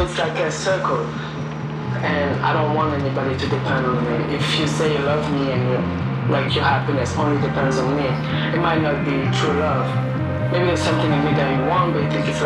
it's like a circle. And I don't want anybody to depend on me. If you say you love me and like your happiness only depends on me, it might not be true love. Maybe there's something in me that you want, but you think it's